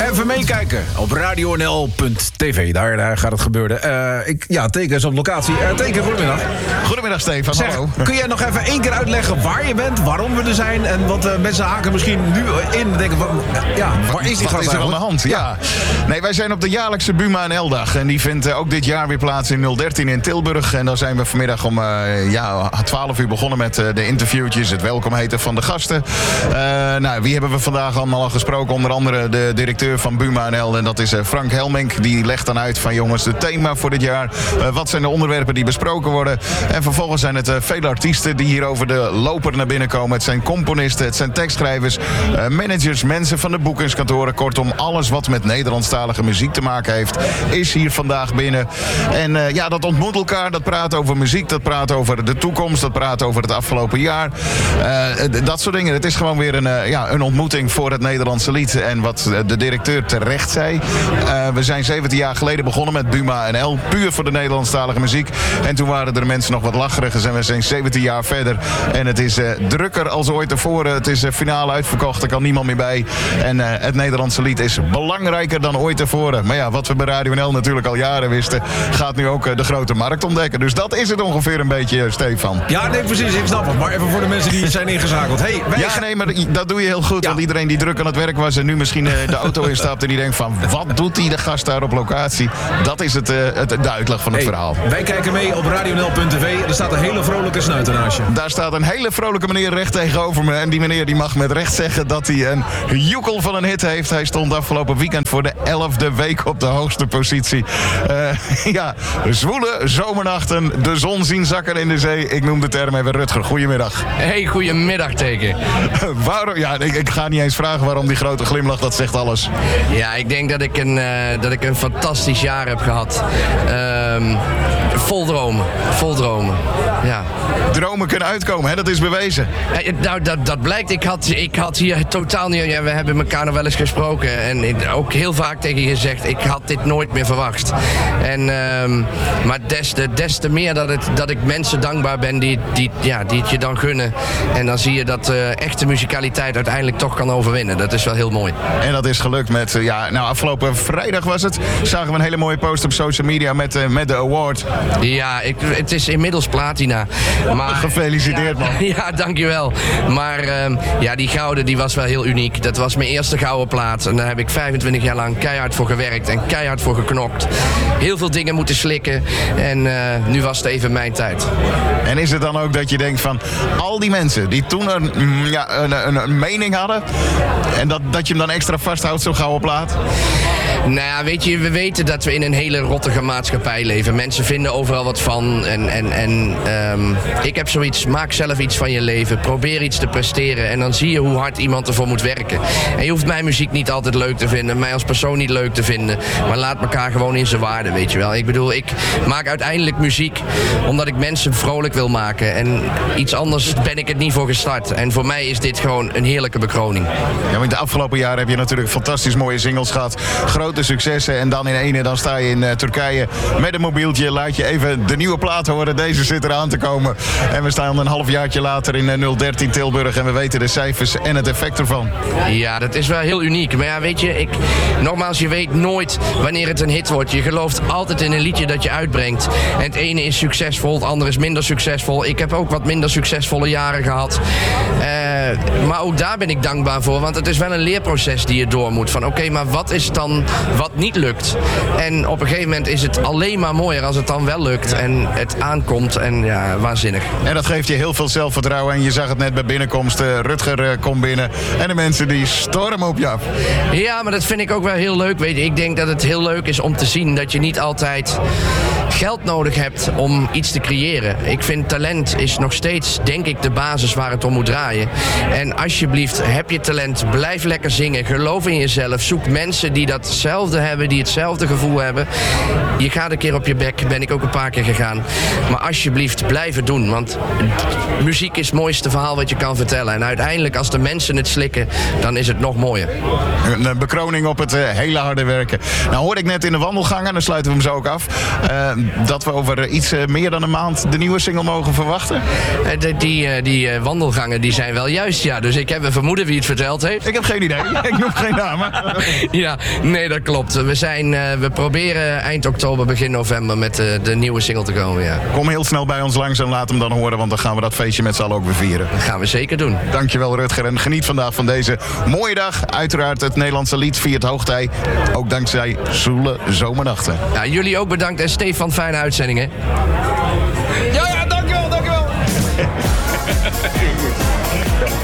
even meekijken op radionl.tv. Daar gaat het gebeuren. Teken is op locatie. Teken, goedemiddag. Goedemiddag, Stefan. Hallo. Kun jij nog even 1 keer uitleggen waar je bent, waarom we er zijn? En wat mensen haken misschien nu in denken van... waar is die gast er aan de hand? Ja. Nee, wij zijn op de jaarlijkse Buma NL-dag. En die vindt ook dit jaar weer plaats in 013 in Tilburg. En dan zijn we vanmiddag om 12 uur begonnen met de interviewtjes. Het welkom heten van de gasten. Wie hebben we vandaag allemaal al gesproken? Onder andere de directeur van Buma NL. En dat is Frank Helmink. Die legt dan uit van jongens, het thema voor dit jaar. Wat zijn de onderwerpen die besproken worden? En vervolgens zijn het vele artiesten die hier over de loper naar binnen komen. Het zijn componisten, het zijn tekstschrijvers, managers, mensen van de boekingskantoren. Kortom, alles wat met Nederlandstalige muziek te maken heeft, is hier vandaag binnen. En dat ontmoet elkaar, dat praat over muziek, dat praat over de toekomst, dat praat over het afgelopen jaar. Dat soort dingen. Het is gewoon weer een ontmoeting voor het Nederlandse lied. En wat de directeur terecht zei. We zijn 17 jaar geleden begonnen met Buma NL. Puur voor de Nederlandstalige muziek. En toen waren er mensen nog wat lacheriger. En we zijn 17 jaar verder. En het is drukker als ooit tevoren. Het is finale uitverkocht. Er kan niemand meer bij. En het Nederlandse lied is belangrijker dan ooit tevoren. Maar ja, wat we bij Radio NL natuurlijk al jaren wisten, gaat nu ook de grote markt ontdekken. Dus dat is het ongeveer een beetje, Stefan. Ja, nee, precies. Ik snap het. Maar even voor de mensen die zijn ingeschakeld. Maar dat doe je heel goed. Ja. Want iedereen die druk aan het werk was en nu misschien de auto instapt en die denkt van, wat doet die de gast daar op locatie? Dat is de uitleg van het verhaal. Wij kijken mee op radionl.tv. Er staat een hele vrolijke snuiter naast je. Daar staat een hele vrolijke meneer recht tegenover me. En die meneer die mag met recht zeggen dat hij een joekel van een hit heeft. Hij stond afgelopen weekend voor de 11e week op de hoogste positie. Zwoele zomernachten, de zon zien zakken in de zee. Ik noem de term even Rutger. Goedemiddag. Hey, goedemiddag, Teken. Waarom? Ja, ik ga niet eens vragen waarom die grote glimlach, dat zegt alles. Ja, ik denk dat ik een fantastisch jaar heb gehad. Vol dromen. Ja. Dromen kunnen uitkomen, hè? Dat is bewezen. Dat blijkt. Ik had hier totaal niet... Ja, we hebben elkaar nog wel eens gesproken. En ook heel vaak tegen je gezegd, ik had dit nooit meer verwacht. Maar des te meer dat ik mensen dankbaar ben die het je dan gunnen. En dan zie je dat echte muzikaliteit uiteindelijk toch kan overwinnen. Dat is wel heel mooi. En dat is gelukt met... afgelopen vrijdag was het. Zagen we een hele mooie post op social media met de award. Ja, het is inmiddels platina. Maar, gefeliciteerd, man. Ja, dankjewel. Maar die gouden die was wel heel uniek. Dat was mijn eerste gouden plaat. En daar heb ik 25 jaar lang keihard voor gewerkt en keihard voor geknokt. Heel veel dingen moeten slikken. En nu was het even mijn tijd. En is het dan ook dat je denkt van... al die mensen die toen een mening hadden... en dat je hem dan extra vasthoudt, zo'n gouden plaat? Nou ja, weet je, we weten dat we in een hele rottige maatschappij leven. Mensen vinden overal wat van. Ik heb zoiets, maak zelf iets van je leven. Probeer iets te presteren. En dan zie je hoe hard iemand ervoor moet werken. En je hoeft mijn muziek niet altijd leuk te vinden. Mij als persoon niet leuk te vinden. Maar laat elkaar gewoon in zijn waarde, weet je wel. Ik bedoel, ik maak uiteindelijk muziek omdat ik mensen vrolijk wil maken. En iets anders ben ik het niet voor gestart. En voor mij is dit gewoon een heerlijke bekroning. Ja, maar in de afgelopen jaren heb je natuurlijk fantastisch mooie singles gehad. Grote successen. En dan in ene, dan sta je in Turkije met een mobieltje. Laat je even de nieuwe plaat horen. Deze zit eraan te komen. En we staan een halfjaartje later in 013 Tilburg. En we weten de cijfers en het effect ervan. Ja, dat is wel heel uniek. Maar ja, weet je, nogmaals, je weet nooit wanneer het een hit wordt. Je gelooft altijd in een liedje dat je uitbrengt. En het ene is succesvol, het andere is minder succesvol. Ik heb ook wat minder succesvolle jaren gehad. Maar ook daar ben ik dankbaar voor. Want het is wel een leerproces die je door moet. Van oké, maar wat is dan wat niet lukt? En op een gegeven moment is het alleen maar mooier als het dan wel lukt. En het aankomt. En ja, waanzinnig. En dat geeft je heel veel zelfvertrouwen. En je zag het net bij binnenkomst. Rutger komt binnen. En de mensen die stormen op je af. Ja, maar dat vind ik ook wel heel leuk. Weet je, ik denk dat het heel leuk is om te zien dat je niet altijd geld nodig hebt om iets te creëren. Ik vind talent is nog steeds, denk ik, de basis waar het om moet draaien. En alsjeblieft, heb je talent, blijf lekker zingen. Geloof in jezelf. Zoek mensen die datzelfde hebben, die hetzelfde gevoel hebben. Je gaat een keer op je bek, ben ik ook een paar keer gegaan. Maar alsjeblieft, blijf het doen. Want muziek is het mooiste verhaal wat je kan vertellen. En uiteindelijk, als de mensen het slikken, dan is het nog mooier. Een bekroning op het hele harde werken. Nou hoorde ik net in de wandelgang, en dan sluiten we hem zo ook af. dat we over iets meer dan een maand de nieuwe single mogen verwachten? Die wandelgangen die zijn wel juist, ja. Dus ik heb een vermoeden wie het verteld heeft. Ik heb geen idee. Ik noem geen namen. Ja, nee, dat klopt. We proberen eind oktober, begin november met de nieuwe single te komen, ja. Kom heel snel bij ons langs en laat hem dan horen, want dan gaan we dat feestje met z'n allen ook weer vieren. Dat gaan we zeker doen. Dankjewel Rutger en geniet vandaag van deze mooie dag. Uiteraard het Nederlandse lied viert hoogtij. Ook dankzij zoele zomernachten. Ja, jullie ook bedankt en Stefan, fijne uitzendingen. Ja, dankjewel.